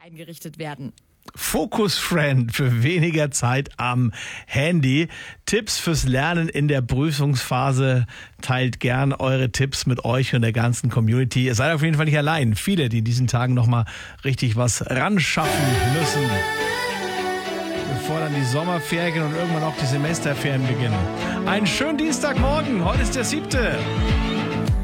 eingerichtet werden. Focus Friend für weniger Zeit am Handy. Tipps fürs Lernen in der Prüfungsphase. Teilt gern eure Tipps mit euch und der ganzen Community. Ihr seid auf jeden Fall nicht allein. Viele, die in diesen Tagen nochmal richtig was ranschaffen müssen, bevor dann die Sommerferien und irgendwann auch die Semesterferien beginnen. Einen schönen Dienstagmorgen. Heute ist der 7.